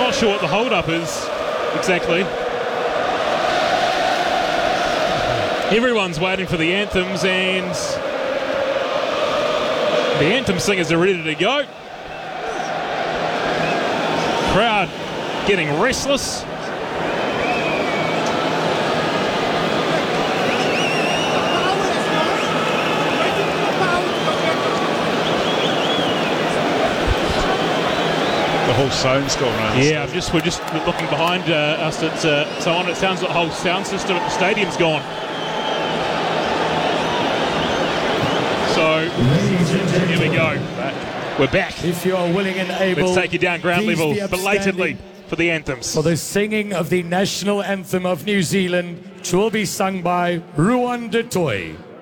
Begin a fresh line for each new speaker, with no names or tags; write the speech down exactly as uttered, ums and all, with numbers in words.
Not sure what the hold-up is exactly. Everyone's waiting for the anthems, and the anthem singers are ready to go. Crowd getting restless.
The whole sound's gone around.
Yeah, I'm just we're just looking behind uh, us at uh, so on. It sounds like the whole sound system at the stadium's gone. So here we go. Back. We're back.
If you are willing and able,
Let's take you down ground
please
level
be
belatedly
upstanding
for the anthems.
for the singing of the national anthem of New Zealand, which will be sung by Ruan de Toy.